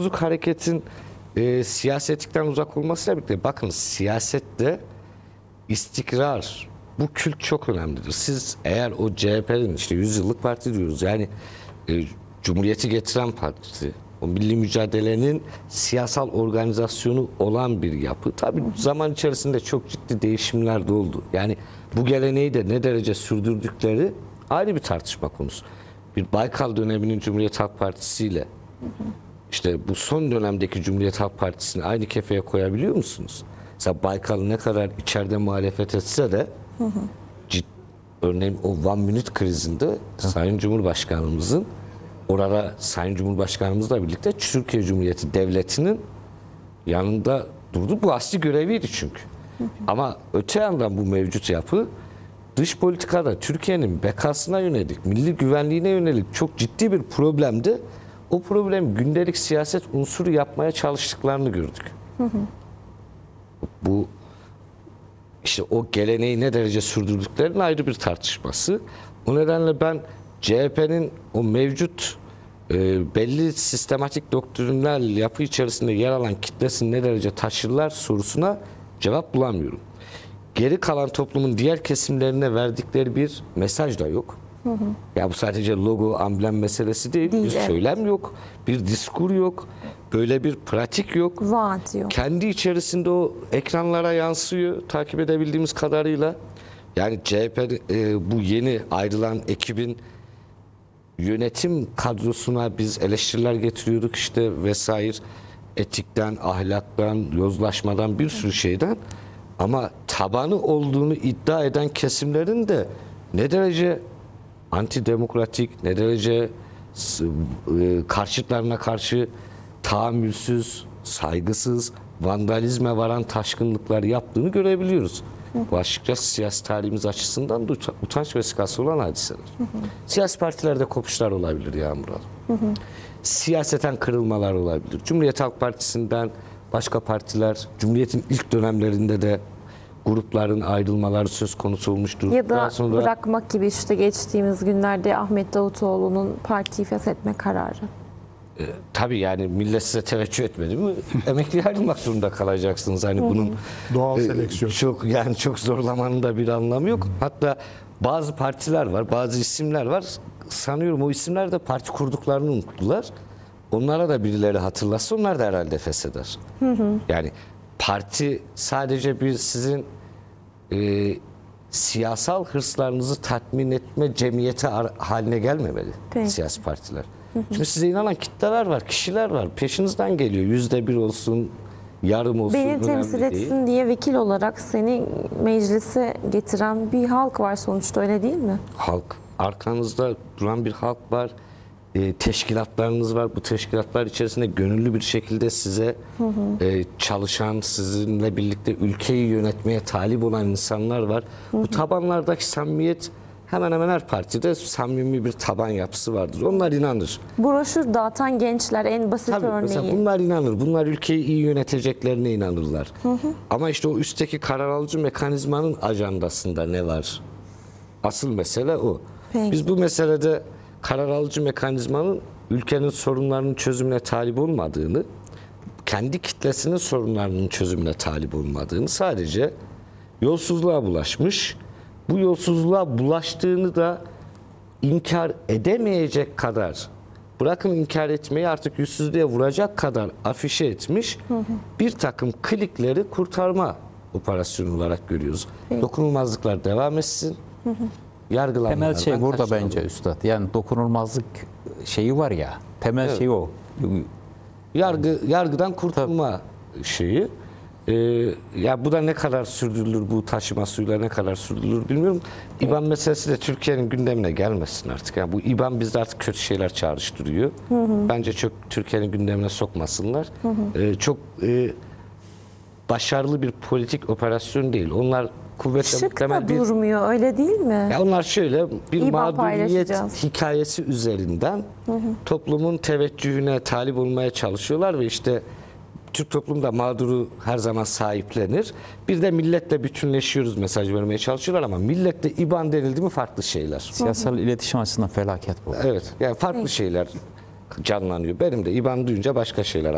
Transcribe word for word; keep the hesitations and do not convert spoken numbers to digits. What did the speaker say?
bozuk hareketin e, siyasetlikten uzak olmasıyla birlikte bakın siyasette istikrar, bu kült çok önemlidir. Siz eğer o C H P'nin işte yüz yıllık parti diyoruz yani e, Cumhuriyeti getiren parti, o milli mücadelenin siyasal organizasyonu olan bir yapı. Tabii zaman içerisinde çok ciddi değişimler de oldu. Yani bu geleneği de ne derece sürdürdükleri ayrı bir tartışma konusu. Bir Baykal döneminin Cumhuriyet Halk Partisi ile işte bu son dönemdeki Cumhuriyet Halk Partisi'ni aynı kefeye koyabiliyor musunuz? Mesela Baykal ne kadar içeride muhalefet etse de hı hı. Cid, örneğin o One Minute krizinde hı. Sayın Cumhurbaşkanımızın orada Sayın Cumhurbaşkanımızla birlikte Türkiye Cumhuriyeti Devleti'nin yanında durdu. Bu asli göreviydi çünkü. Hı hı. Ama öte yandan bu mevcut yapı dış politikada Türkiye'nin bekasına yönelik, milli güvenliğine yönelik çok ciddi bir problemdi. O problem gündelik siyaset unsuru yapmaya çalıştıklarını gördük. Hı hı. Bu işte o geleneği ne derece sürdürdüklerinin ayrı bir tartışması. O nedenle ben C H P'nin o mevcut e, belli sistematik doktrinal yapı içerisinde yer alan kitlesini ne derece taşırlar sorusuna cevap bulamıyorum. Geri kalan toplumun diğer kesimlerine verdikleri bir mesaj da yok. Hı hı. Ya bu sadece logo, amblem meselesi değil. değil bir evet. söylem yok, bir diskur yok, böyle bir pratik yok. Vaat yok. Kendi içerisinde o ekranlara yansıyor takip edebildiğimiz kadarıyla. Yani C H P e, bu yeni ayrılan ekibin yönetim kadrosuna biz eleştiriler getiriyorduk işte vesaire, etikten, ahlaktan, yozlaşmadan bir sürü şeyden. Ama tabanı olduğunu iddia eden kesimlerin de ne derece antidemokratik, ne derece e, karşıtlarına karşı tahammülsüz, saygısız, vandalizme varan taşkınlıklar yaptığını görebiliyoruz. Hı. Bu açıkçası siyasi tarihimiz açısından da utanç vesikası olan hadiseler. Hı hı. Siyasi partilerde kopuşlar olabilir Yağmur Hanım. Hı hı. Siyaseten kırılmalar olabilir. Cumhuriyet Halk Partisi'nden başka partiler, Cumhuriyet'in ilk dönemlerinde de grupların ayrılmaları söz konusu olmuştur. Ya da sonra bırakmak gibi işte geçtiğimiz günlerde Ahmet Davutoğlu'nun partiyi feshetme kararı. E, tabii yani millet size teveccüh etmedi mi emekliye ayrılmak zorunda kalacaksınız. Hani bunun doğal seleksiyon. E, çok yani çok zorlamanın da bir anlamı yok. Hatta bazı partiler var, bazı isimler var. Sanıyorum o isimler de parti kurduklarını unuttular. Onlara da birileri hatırlatsa onlar da herhalde fesheder. Hı hı. Yani parti sadece bir sizin e, siyasal hırslarınızı tatmin etme cemiyeti haline gelmemeli. Peki. Siyasi partiler. Hı hı. Şimdi size inanan kitleler var, kişiler var. Peşinizden geliyor. Yüzde bir olsun, yarım olsun. Beni temsil etsin değil. diye vekil olarak seni meclise getiren bir halk var sonuçta, öyle değil mi? Halk. Arkanızda duran bir halk var. E, teşkilatlarınız var. Bu teşkilatlar içerisinde gönüllü bir şekilde size hı hı. E, çalışan, sizinle birlikte ülkeyi yönetmeye talip olan insanlar var. Hı hı. Bu tabanlardaki samimiyet hemen hemen her partide samimi bir taban yapısı vardır. Onlar inanır. Broşür dağıtan gençler en basit Tabii, örneği. Mesela bunlar inanır. Bunlar ülkeyi iyi yöneteceklerine inanırlar. Hı hı. Ama işte o üstteki karar alıcı mekanizmanın ajandasında ne var? Asıl mesele o. Peki. Biz bu meselede karar alıcı mekanizmanın ülkenin sorunlarının çözümüne talip olmadığını, kendi kitlesinin sorunlarının çözümüne talip olmadığını, sadece yolsuzluğa bulaşmış, bu yolsuzluğa bulaştığını da inkar edemeyecek kadar, bırakın inkar etmeyi, artık yüzsüzlüğe vuracak kadar afişe etmiş hı hı. bir takım klikleri kurtarma operasyonu olarak görüyoruz. Peki. Dokunulmazlıklar devam etsin. Hı hı. Temel şey burada bence üstad. Yani dokunulmazlık şeyi var ya. Temel evet. şey o. Yargı yargıdan kurtulma Tabii. şeyi. Ee, ya bu da ne kadar sürdürülür, bu taşıma suyla ne kadar sürdürülür bilmiyorum. İBAN meselesi de Türkiye'nin gündemine gelmesin artık. Yani bu İBAN bizde artık kötü şeyler çağrıştırıyor. Hı hı. Bence çok Türkiye'nin gündemine sokmasınlar. Hı hı. Ee, çok e, başarılı bir politik operasyon değil. Onlar kuvvetle Şık da bir, durmuyor, öyle değil mi? Ya onlar şöyle bir İBAN mağduriyet hikayesi üzerinden hı hı. toplumun teveccühüne talip olmaya çalışıyorlar ve işte Türk toplumu da mağduru her zaman sahiplenir. Bir de milletle bütünleşiyoruz mesaj vermeye çalışıyorlar ama milletle İBAN denildi mi farklı şeyler. Siyasal hı hı. iletişim açısından felaket bu. Evet, yani farklı Peki. şeyler canlanıyor. Benim de İBAN duyunca başka şeyler